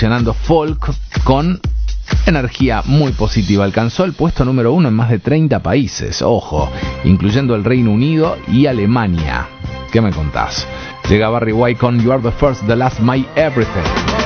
fusionando folk con energía muy positiva. Alcanzó el puesto número 1 en más de 30 países, ojo, incluyendo el Reino Unido y Alemania. ¿Qué me contás? Llega Barry White con You Are the First, the Last, My Everything.